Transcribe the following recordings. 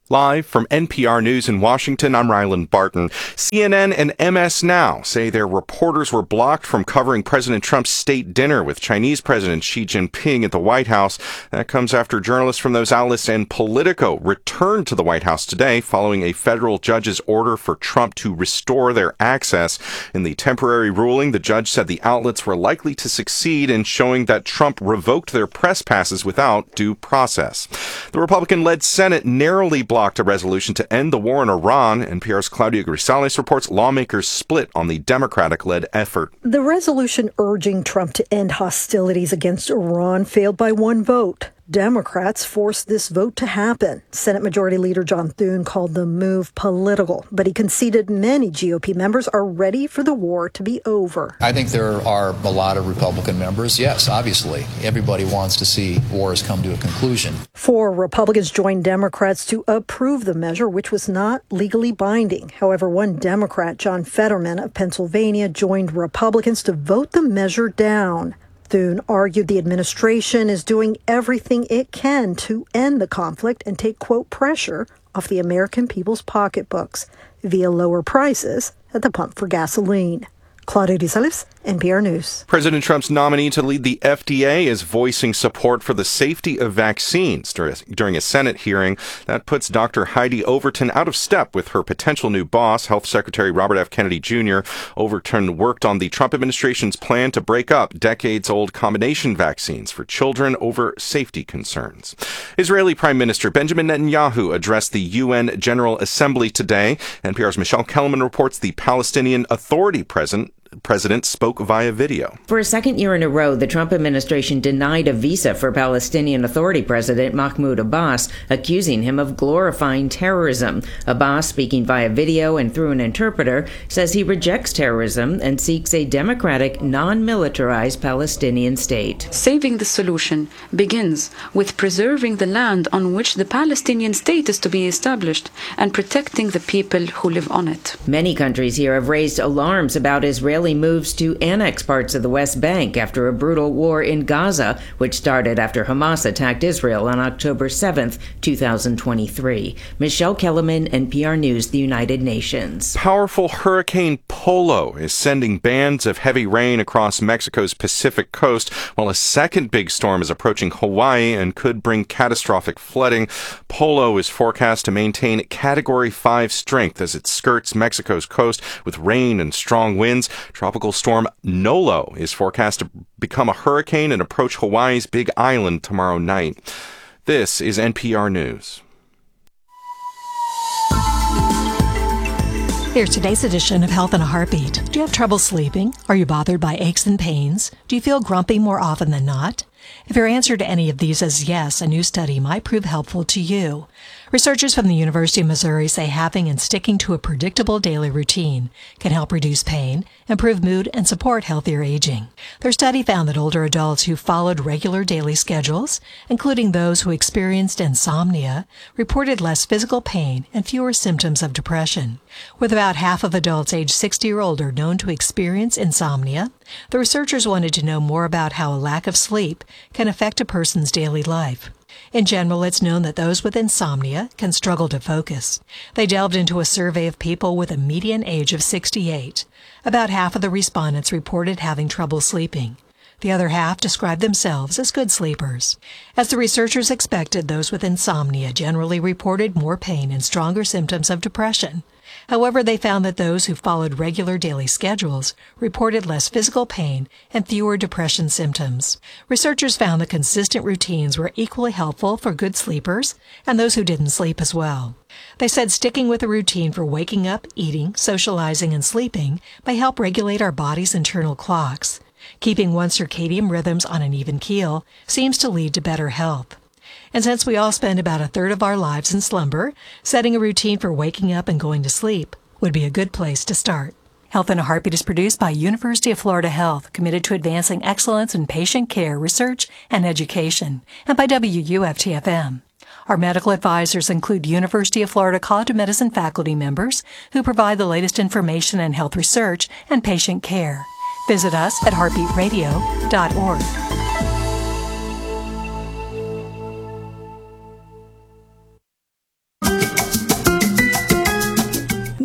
Live from NPR News in Washington, I'm Ryland Barton. CNN and MS Now say their reporters were blocked from covering President Trump's state dinner with Chinese President Xi Jinping at the White House. That comes after journalists from those outlets and Politico returned to the White House today following a federal judge's order for Trump to restore their access. In the temporary ruling, the judge said the outlets were likely to succeed in showing that Trump revoked their press passes without due process. The Republican-led Senate narrowly blocked a resolution to end the war in Iran. NPR's Claudia Grisales reports lawmakers split on the Democratic-led effort. The resolution urging Trump to end hostilities against Iran failed by one vote. Democrats forced this vote to happen. Senate Majority Leader John Thune called the move political, but he conceded many GOP members are ready for the war to be over. I think there are a lot of Republican members. Yes, obviously, everybody wants to see wars come to a conclusion. 4 Republicans joined Democrats to approve the measure, which was not legally binding. However, one Democrat, John Fetterman of Pennsylvania, joined Republicans to vote the measure down. Thune argued the administration is doing everything it can to end the conflict and take, quote, pressure off the American people's pocketbooks via lower prices at the pump for gasoline. Claudia Grisales, NPR News. President Trump's nominee to lead the FDA is voicing support for the safety of vaccines during a Senate hearing. That puts Dr. Heidi Overton out of step with her potential new boss, Health Secretary Robert F. Kennedy Jr. Overton worked on the Trump administration's plan to break up decades-old combination vaccines for children over safety concerns. Israeli Prime Minister Benjamin Netanyahu addressed the UN General Assembly today. NPR's Michelle Kellerman reports the Palestinian Authority president spoke via video. For a second year in a row, the Trump administration denied a visa for Palestinian Authority President Mahmoud Abbas, accusing him of glorifying terrorism. Abbas, speaking via video and through an interpreter, says he rejects terrorism and seeks a democratic, non-militarized Palestinian state. Saving the solution begins with preserving the land on which the Palestinian state is to be established and protecting the people who live on it. Many countries here have raised alarms about Israeli moves to annex parts of the West Bank after a brutal war in Gaza, which started after Hamas attacked Israel on October 7th, 2023. Michelle Kellerman, NPR News, the United Nations. Powerful Hurricane Polo is sending bands of heavy rain across Mexico's Pacific coast, while a second big storm is approaching Hawaii and could bring catastrophic flooding. Polo is forecast to maintain Category 5 strength as it skirts Mexico's coast with rain and strong winds. Tropical storm Nolo is forecast to become a hurricane and approach Hawaii's Big Island tomorrow night. This is NPR News. Here's today's edition of Health in a Heartbeat. Do you have trouble sleeping? Are you bothered by aches and pains? Do you feel grumpy more often than not? If your answer to any of these is yes, a new study might prove helpful to you. Researchers from the University of Missouri say having and sticking to a predictable daily routine can help reduce pain, improve mood, and support healthier aging. Their study found that older adults who followed regular daily schedules, including those who experienced insomnia, reported less physical pain and fewer symptoms of depression. With about half of adults aged 60 or older known to experience insomnia, the researchers wanted to know more about how a lack of sleep can affect a person's daily life. In general, it's known that those with insomnia can struggle to focus. They delved into a survey of people with a median age of 68. About half of the respondents reported having trouble sleeping. The other half described themselves as good sleepers. As the researchers expected, those with insomnia generally reported more pain and stronger symptoms of depression. However, they found that those who followed regular daily schedules reported less physical pain and fewer depression symptoms. Researchers found that consistent routines were equally helpful for good sleepers and those who didn't sleep as well. They said sticking with a routine for waking up, eating, socializing, and sleeping may help regulate our body's internal clocks. Keeping one's circadian rhythms on an even keel seems to lead to better health. And since we all spend about a third of our lives in slumber, setting a routine for waking up and going to sleep would be a good place to start. Health in a Heartbeat is produced by University of Florida Health, committed to advancing excellence in patient care, research, and education, and by WUFT-FM. Our medical advisors include University of Florida College of Medicine faculty members who provide the latest information in health research and patient care. Visit us at heartbeatradio.org.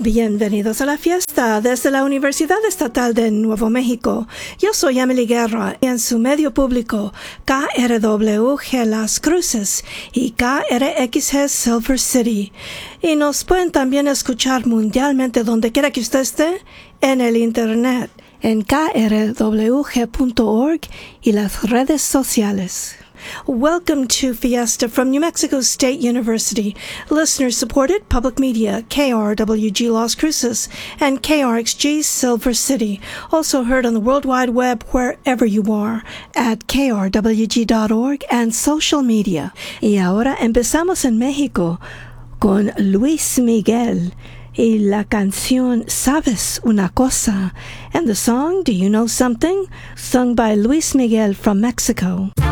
Bienvenidos a la fiesta desde la Universidad Estatal de Nuevo México. Yo soy Emily Guerra y en su medio público KRWG Las Cruces y KRXG Silver City. Y nos pueden también escuchar mundialmente donde quiera que usted esté en el internet, en krwg.org y las redes sociales. Welcome to Fiesta from New Mexico State University. Listener-supported public media, KRWG Las Cruces and KRXG Silver City. Also heard on the World Wide Web wherever you are at krwg.org and social media. Y ahora empezamos en México con Luis Miguel y la canción ¿Sabes una cosa? And the song, Do You Know Something? Sung by Luis Miguel from Mexico.